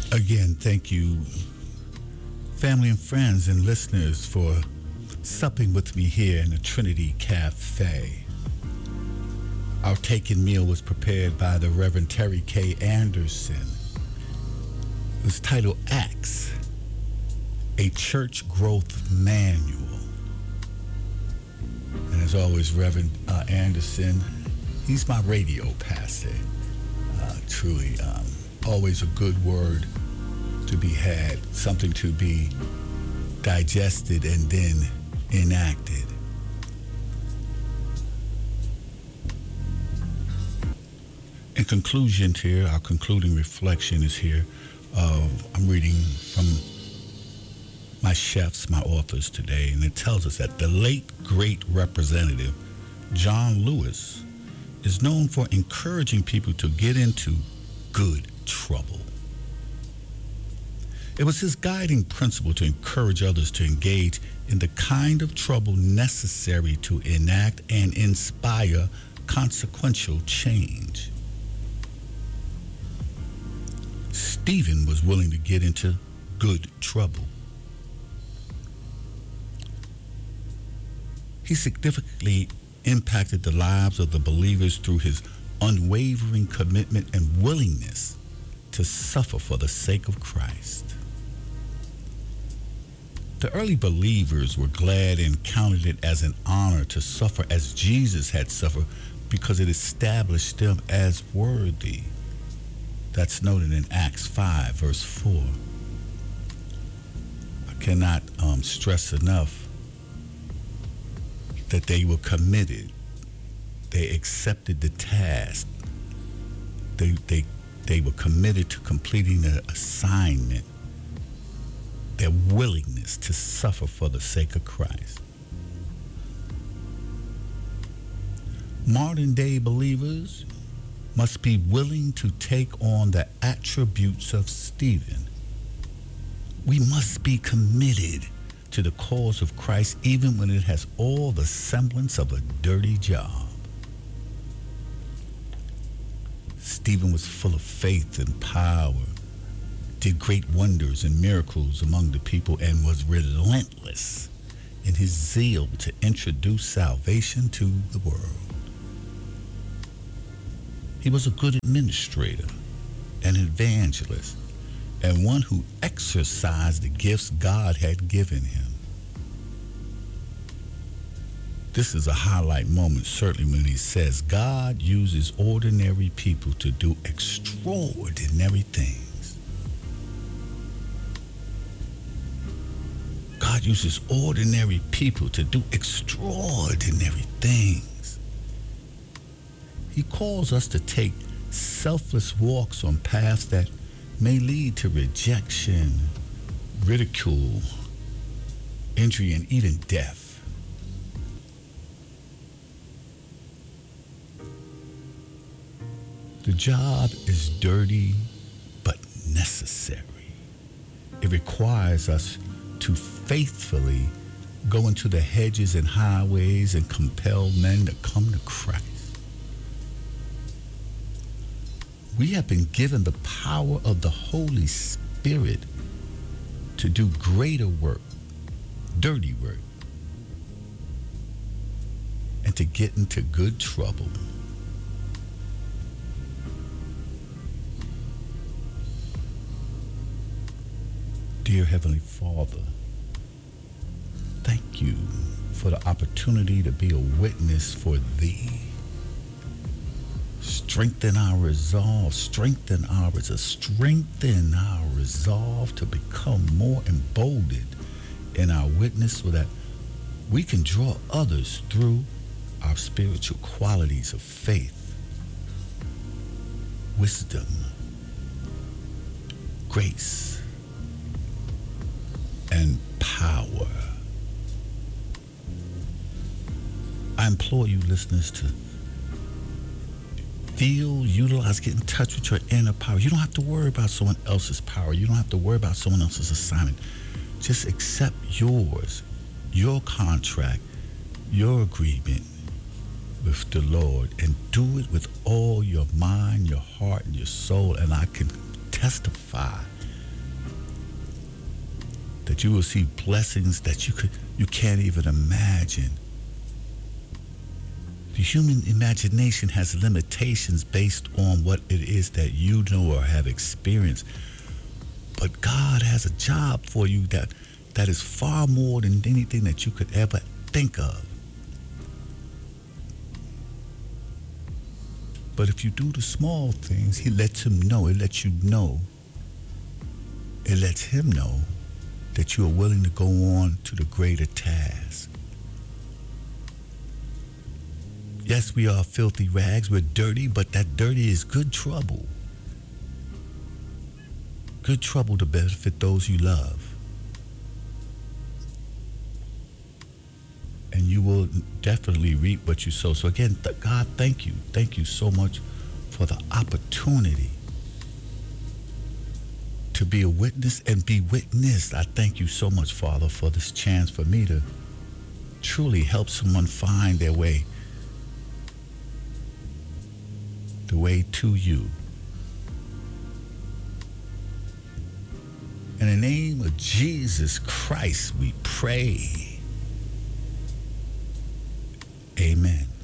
Again, thank you, family and friends and listeners, for supping with me here in the Trinity Cafe. Our taken meal was prepared by the Reverend Terry K. Anderson. It was titled Acts, a Church Growth Manual. And as always, Reverend Anderson, he's my radio pastor. Truly, always a good word to be had, something to be digested and then enacted. In conclusion here, our concluding reflection is here. I'm reading from my chefs, my authors today, and it tells us that the late great representative John Lewis is known for encouraging people to get into good trouble. It was his guiding principle to encourage others to engage in the kind of trouble necessary to enact and inspire consequential change. Stephen was willing to get into good trouble. He significantly impacted the lives of the believers through his unwavering commitment and willingness to suffer for the sake of Christ. The early believers were glad and counted it as an honor to suffer as Jesus had suffered because it established them as worthy. That's noted in Acts 5, verse 4. I cannot stress enough that they were committed. They accepted the task. They were committed to completing the assignment. Their willingness to suffer for the sake of Christ. Modern day believers must be willing to take on the attributes of Stephen. We must be committed to the cause of Christ even when it has all the semblance of a dirty job. Stephen was full of faith and power, did great wonders and miracles among the people, and was relentless in his zeal to introduce salvation to the world. He was a good administrator, an evangelist, and one who exercised the gifts God had given him. This is a highlight moment, certainly, when he says, God uses ordinary people to do extraordinary things. God uses ordinary people to do extraordinary things. He calls us to take selfless walks on paths that may lead to rejection, ridicule, injury, and even death. The job is dirty but necessary. It requires us to faithfully go into the hedges and highways and compel men to come to Christ. We have been given the power of the Holy Spirit to do greater work, dirty work, and to get into good trouble. Dear Heavenly Father, thank you for the opportunity to be a witness for Thee. Strengthen our resolve, strengthen our resolve to become more emboldened in our witness so that we can draw others through our spiritual qualities of faith, wisdom, grace, and power. I implore you, listeners, to feel, utilize, get in touch with your inner power. You don't have to worry about someone else's power. You don't have to worry about someone else's assignment. Just accept yours, your contract, your agreement with the Lord, and do it with all your mind, your heart, and your soul. And I can testify that you will see blessings that you can't even imagine. The human imagination has limitations based on what it is that you know or have experienced. But God has a job for you that is far more than anything that you could ever think of. But if you do the small things, he lets him know. It lets you know. It lets him know that you are willing to go on to the greater task. Yes, we are filthy rags. We're dirty, but that dirty is good trouble. Good trouble to benefit those you love. And you will definitely reap what you sow. So again, God, thank you. Thank you so much for the opportunity to be a witness and be witnessed. I thank you so much, Father, for this chance for me to truly help someone find their way, the way to you. In the name of Jesus Christ, we pray. Amen.